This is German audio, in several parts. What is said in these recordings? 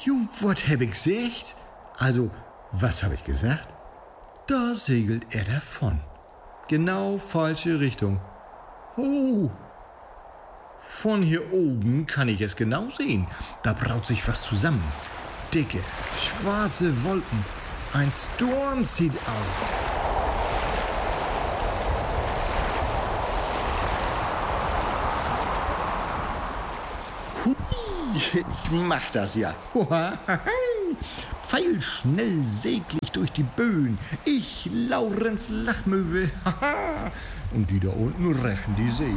Jo, was hab ich gesagt? Also, was hab ich gesagt? Da segelt er davon. Genau falsche Richtung. Oh, von hier oben kann ich es genau sehen. Da braut sich was zusammen. Dicke, schwarze Wolken. Ein Sturm zieht auf. Hui, ich mach das ja. Pfeilschnell segl ich durch die Böen. Ich, Laurenz Lachmöwe. Und die da unten reffen die See.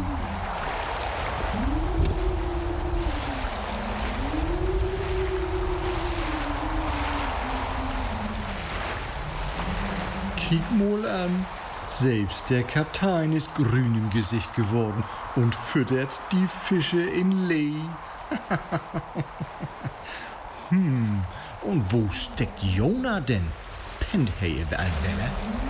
Kick mal an. Selbst der Kaptein ist grün im Gesicht geworden und füttert die Fische in Lee. Und wo steckt Jona denn? Pennt er überall, Welle?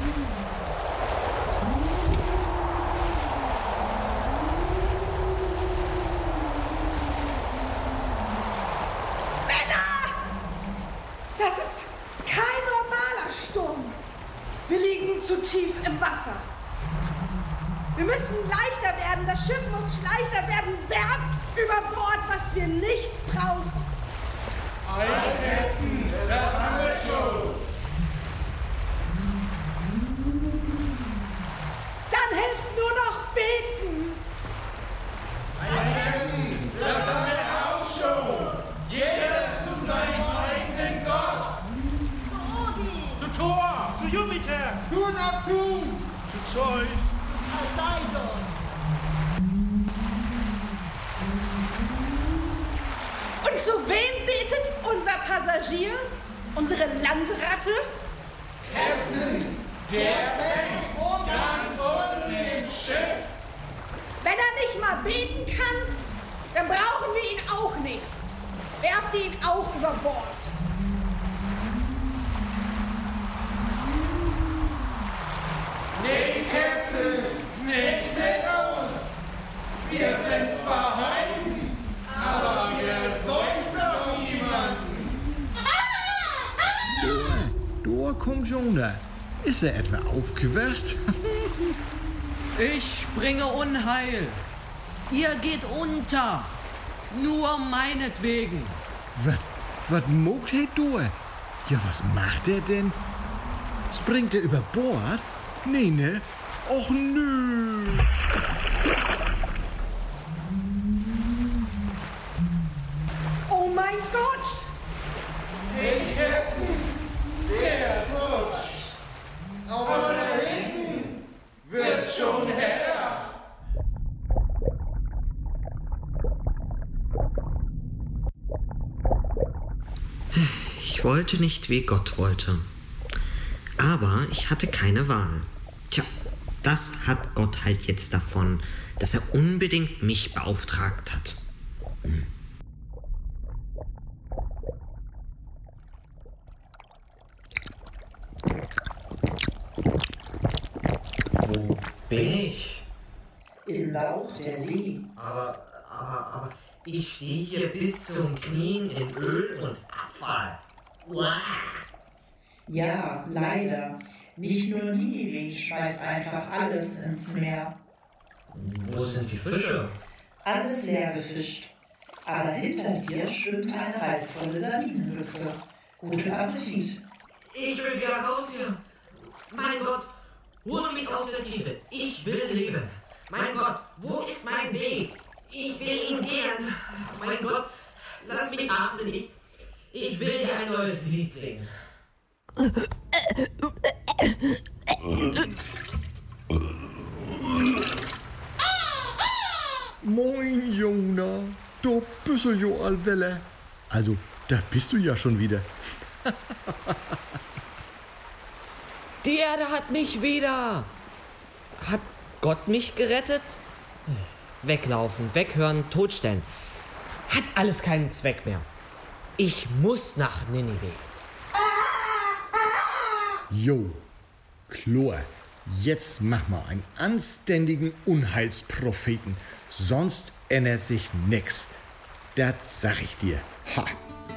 Das ist kein normaler Sturm. Wir liegen zu tief im Wasser. Wir müssen leichter werden. Das Schiff muss leichter werden. Werft über Bord, was wir nicht brauchen. Ei, Captain, das haben wir schon. Dann hilft nur noch beten. Ei, Captain, das haben wir auch schon. Jeder zu seinem eigenen Gott. Zu Odin. Zu Thor. Zu Jupiter, Zu Neptun. zu Zeus, Poseidon. Und zu wem betet unser Passagier? Unsere Landratte? Captain, der pennt ganz unten im Schiff. Wenn er nicht mal beten kann, dann brauchen wir ihn auch nicht. Werft ihn auch über Bord. Nee, Captain, nicht mit uns. Wir sind zwar Heiden, aber wir säufen doch niemanden. Da kommt Jona. Ist er etwa aufgewacht? Ich bringe Unheil. Ihr geht unter. Nur meinetwegen. Was mogt er da? Ja, was macht er denn? Springt er über Bord? Nee, ne? Och, nö. Oh mein Gott! Hey, Captain, der ist futsch. Aber da hinten wird schon heller. Ich wollte nicht, wie Gott wollte. Aber ich hatte keine Wahl. Tja, das hat Gott halt jetzt davon, dass er unbedingt mich beauftragt hat. Wo bin ich? Im Bauch der See. Aber ich stehe hier bis zum Knien in Öl und Abfall. Uah. Ja, leider. Nicht nur Ninive schmeißt einfach alles ins Meer. Wo sind die Fische? Alles leer gefischt. Aber hinter dir schwimmt eine reizvolle Sardinenbüchse. Guten Appetit. Ich will wieder raus hier. Mein Gott, hol mich aus der Tiefe. Ich will leben. Mein Gott, wo ist mein Weg? Ich will ihn gehen. Mein Gott, lass mich atmen. Ich will dir ein neues Lied singen. Moin, Jona. Da bist du jo allwelle. Also, da bist du ja schon wieder. Die Erde hat mich wieder. Hat Gott mich gerettet? Weglaufen, weghören, totstellen. Hat alles keinen Zweck mehr. Ich muss nach Ninive. Jo, Chlor, jetzt mach mal einen anständigen Unheilspropheten. Sonst ändert sich nix. Das sag ich dir. Ha!